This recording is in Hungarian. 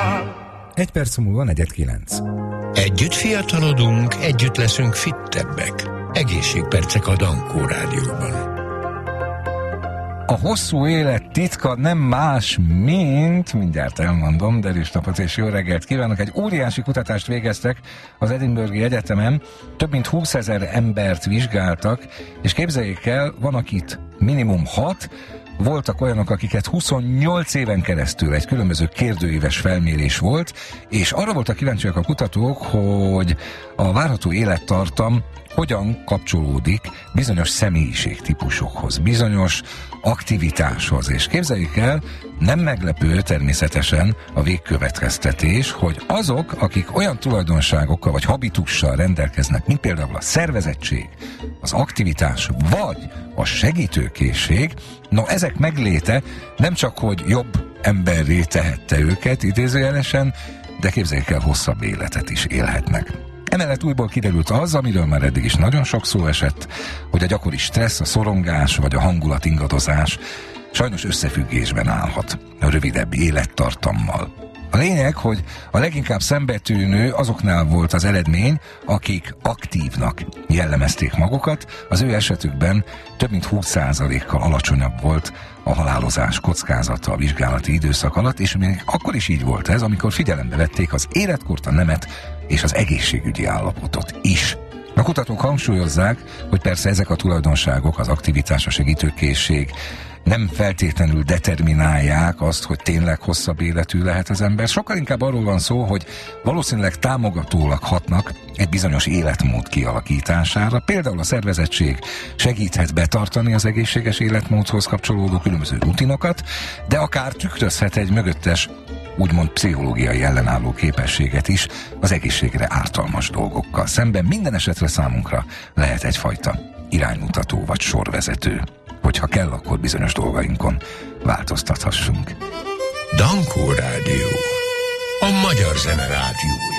Egy perc múlva 8:45. Együtt fiatalodunk, együtt leszünk fittebbek. Egészségpercek a Dankó Rádióban. A hosszú élet titka nem más, mint, mindjárt elmondom, derűs napot és jó reggelt kívánok, egy óriási kutatást végeztek az Edinburghi Egyetemen, több mint 20 000 embert vizsgáltak, és képzeljék el, van akit minimum 6, voltak olyanok, akiket 28 éven keresztül egy különböző kérdőíves felmérés volt, és arra voltak kíváncsiak a kutatók, hogy a várható élettartam hogyan kapcsolódik bizonyos személyiségtípusokhoz, bizonyos aktivitáshoz. És képzeljük el, nem meglepő természetesen a végkövetkeztetés, hogy azok, akik olyan tulajdonságokkal vagy habitussal rendelkeznek, mint például a szervezettség, az aktivitás vagy a segítőkészség, no ezek megléte nem csak, hogy jobb emberré tehette őket idézőjelesen, de képzeljük el, hosszabb életet is élhetnek. Emellett újból kiderült az, amiről már eddig is nagyon sok szó esett, hogy a gyakori stressz, a szorongás vagy a hangulat ingadozás sajnos összefüggésben állhat a rövidebb élettartammal. A lényeg, hogy a leginkább szembetűnő azoknál volt az eredmény, akik aktívnak jellemezték magukat, az ő esetükben több mint 20%-kal alacsonyabb volt a halálozás kockázata a vizsgálati időszak alatt, és még akkor is így volt ez, amikor figyelembe vették az életkort, a nemet és az egészségügyi állapotot is. A kutatók hangsúlyozzák, hogy persze ezek a tulajdonságok, az aktivitás, a segítőkészség nem feltétlenül determinálják azt, hogy tényleg hosszabb életű lehet az ember. Sokkal inkább arról van szó, hogy valószínűleg támogatólag hatnak egy bizonyos életmód kialakítására. Például a szervezettség segíthet betartani az egészséges életmódhoz kapcsolódó különböző rutinokat, de akár tükrözhet egy mögöttes, úgymond pszichológiai ellenálló képességet is az egészségre ártalmas dolgokkal szemben. Minden esetre számunkra lehet egyfajta iránymutató vagy sorvezető, hogyha kell, akkor bizonyos dolgainkon változtathassunk. Dankó Rádió, a magyar zene rádiója.